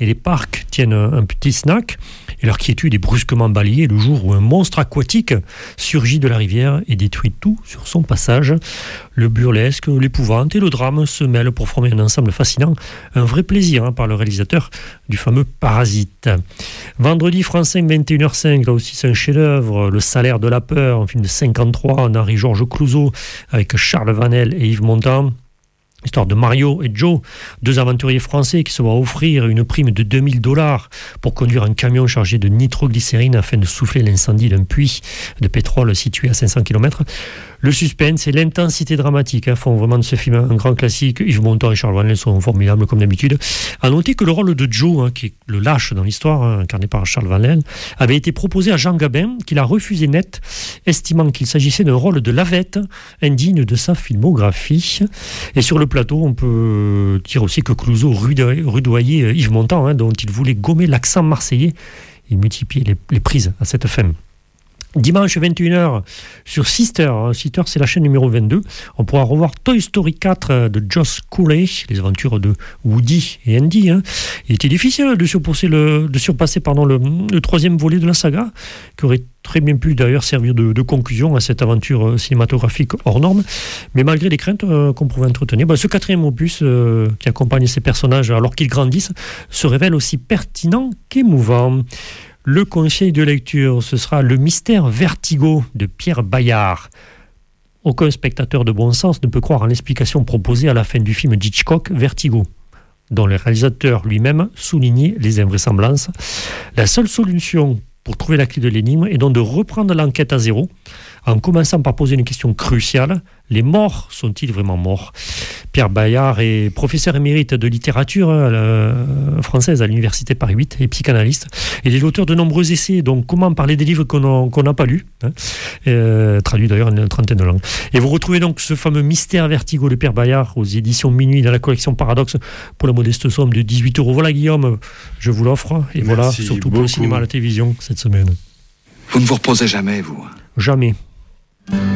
et les parcs tiennent un petit snack. Et leur quiétude est brusquement balayée le jour où un monstre aquatique surgit de la rivière et détruit tout sur son passage. Le burlesque, l'épouvante et le drame se mêlent pour former un ensemble fascinant. Un vrai plaisir par le réalisateur du fameux Parasite. Vendredi, France 5, 21h05, là aussi c'est un chef-d'œuvre. Le Salaire de la peur, un film de 53, Henri-Georges Clouzot, avec Charles Vanel et Yves Montand. Histoire de Mario et Joe, deux aventuriers français qui se voient offrir une prime de $2000 pour conduire un camion chargé de nitroglycérine afin de souffler l'incendie d'un puits de pétrole situé à 500 km. Le suspense et l'intensité dramatique font vraiment de ce film un grand classique. Yves Montand et Charles Vanel sont formidables comme d'habitude. À noter que le rôle de Joe, qui est le lâche dans l'histoire, incarné par Charles Vanel, avait été proposé à Jean Gabin, qu'il a refusé net, estimant qu'il s'agissait d'un rôle de lavette indigne de sa filmographie. Et sur le plateau, on peut dire aussi que Clouzot rudoyait Yves Montand, dont il voulait gommer l'accent marseillais et multiplier les prises à cette fin. Dimanche 21h sur Sister. Sister, c'est la chaîne numéro 22. On pourra revoir Toy Story 4 de Josh Cooley, les aventures de Woody et Andy. Il était difficile de surpasser le troisième volet de la saga, qui aurait très bien pu d'ailleurs servir de conclusion à cette aventure cinématographique hors norme. Mais malgré les craintes qu'on pouvait entretenir, ce quatrième opus qui accompagne ces personnages alors qu'ils grandissent se révèle aussi pertinent qu'émouvant. Le conseil de lecture, ce sera Le mystère Vertigo de Pierre Bayard. Aucun spectateur de bon sens ne peut croire en l'explication proposée à la fin du film d'Hitchcock, Vertigo, dont le réalisateur lui-même soulignait les invraisemblances. La seule solution pour trouver la clé de l'énigme est donc de reprendre l'enquête à zéro, en commençant par poser une question cruciale. Les morts sont-ils vraiment morts ? Pierre Bayard est professeur émérite de littérature française à l'université Paris 8 et psychanalyste. Il est l'auteur de nombreux essais, donc comment parler des livres qu'on n'a pas lus, traduits d'ailleurs en une trentaine de langues. Et vous retrouvez donc ce fameux mystère Vertigo de Pierre Bayard aux éditions Minuit dans la collection Paradoxe pour la modeste somme de 18 €. Voilà Guillaume, je vous l'offre. Et voilà, surtout beaucoup. Pour le cinéma et la télévision cette semaine. Vous ne vous reposez jamais, vous ? Jamais.